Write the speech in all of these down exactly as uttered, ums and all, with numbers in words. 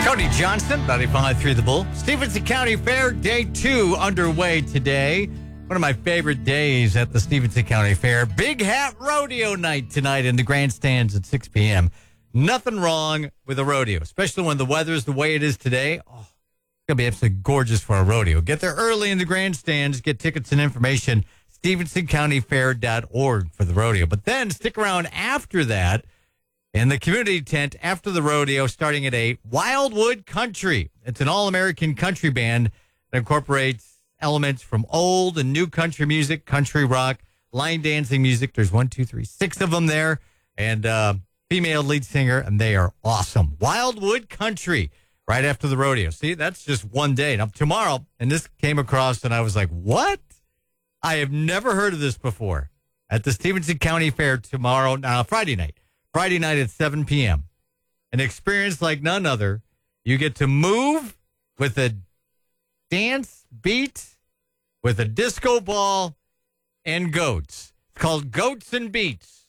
Cody Johnson, ninety-five point three The Bull. Stevenson County Fair, day two underway today. One of my favorite days at the Stevenson County Fair. Big Hat Rodeo Night tonight in the grandstands at six p.m. Nothing wrong with a rodeo, especially when the weather's the way it is today. Oh, it's going to be absolutely gorgeous for a rodeo. Get there early in the grandstands. Get tickets and information. Stevenson County Fair dot org for the rodeo. But then stick around after that in the community tent after the rodeo starting at eight. Wildwood Country. It's an all-American country band that incorporates elements from old and new country music, country rock, line dancing music. There's one, two, three, six of them there. And uh, female lead singer, and they are awesome. Wildwood Country right after the rodeo. See, that's just one day. Now, tomorrow, and this came across, and I was like, what? I have never heard of this before. At the Stevenson County Fair tomorrow, uh, Friday night. Friday night at seven p.m. An experience like none other. You get to move with a dance beat, with a disco ball, and goats. It's called Goats and Beats.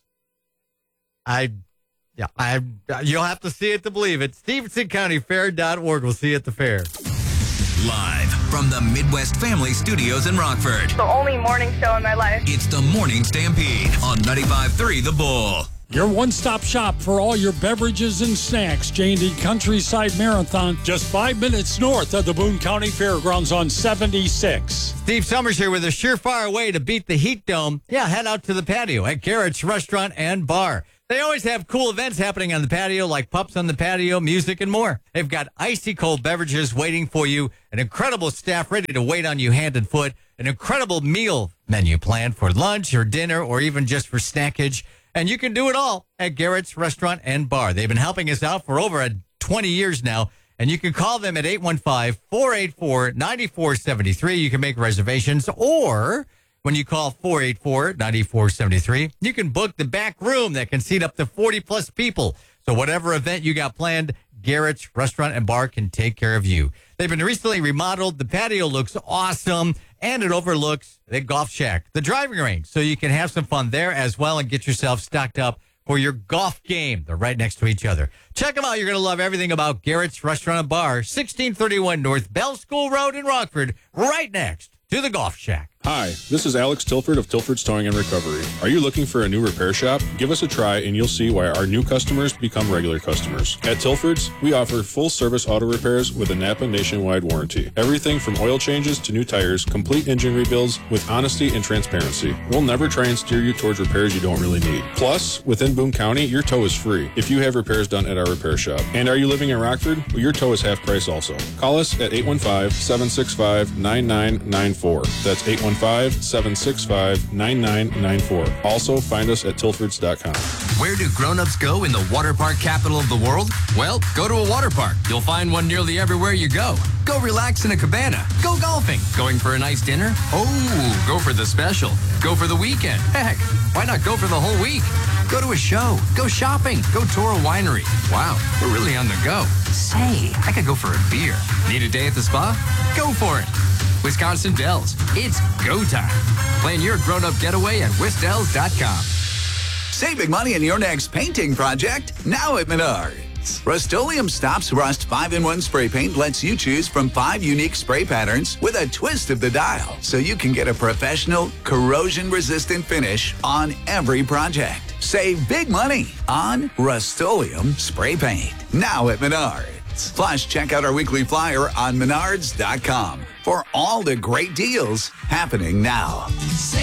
I, yeah, I, you'll have to see it to believe it. Stevenson County Fair dot org. We'll see you at the fair. Live from the Midwest Family Studios in Rockford. The only morning show in my life. It's the Morning Stampede on ninety-five point three The Bull. Your one-stop shop for all your beverages and snacks. J and D Countryside Marathon, just five minutes north of the Boone County Fairgrounds on seventy-six. Steve Summers here with a surefire way to beat the heat dome. Yeah, head out to the patio at Garrett's Restaurant and Bar. They always have cool events happening on the patio, like pups on the patio, music, and more. They've got icy cold beverages waiting for you, an incredible staff ready to wait on you hand and foot, an incredible meal menu planned for lunch or dinner or even just for snackage. And you can do it all at Garrett's Restaurant and Bar. They've been helping us out for over twenty years now. And you can call them at eight one five, four eight four, nine four seven three. You can make reservations. Or when you call four eight four, nine four seven three, you can book the back room that can seat up to forty plus people. So whatever event you got planned, Garrett's Restaurant and Bar can take care of you. They've been recently remodeled. The patio looks awesome, and it overlooks the golf shack, the driving range, so you can have some fun there as well and get yourself stocked up for your golf game. They're right next to each other. Check them out. You're going to love everything about Garrett's Restaurant and Bar, sixteen thirty-one North Bell School Road in Rockford, right next to the golf shack. Hi, this is Alex Tilford of Tilford's Towing and Recovery. Are you looking for a new repair shop? Give us a try and you'll see why our new customers become regular customers. At Tilford's, we offer full-service auto repairs with a Napa nationwide warranty. Everything from oil changes to new tires, complete engine rebuilds with honesty and transparency. We'll never try and steer you towards repairs you don't really need. Plus, within Boone County, your tow is free if you have repairs done at our repair shop. And are you living in Rockford? Well, your tow is half price also. Call us at eight one five, seven six five, nine nine nine four. That's eight one five, seven six five, nine nine nine four. Also, find us at tilfords dot com. Where do grown-ups go in the water park capital of the world? Well, go to a water park. You'll find one nearly everywhere you go. Go relax in a cabana. Go golfing. Going for a nice dinner? Oh, go for the special. Go for the weekend. Heck, why not go for the whole week? Go to a show. Go shopping. Go tour a winery. Wow, we're really on the go. Say, I could go for a beer. Need a day at the spa? Go for it. Wisconsin Dells. It's go time. Plan your grown-up getaway at wis dells dot com. Save big money in your next painting project now at Menards. Rust-Oleum Stops Rust five in one spray paint lets you choose from five unique spray patterns with a twist of the dial, so you can get a professional, corrosion-resistant finish on every project. Save big money on Rust-Oleum spray paint now at Menards. Plus, check out our weekly flyer on menards dot com for all the great deals happening now.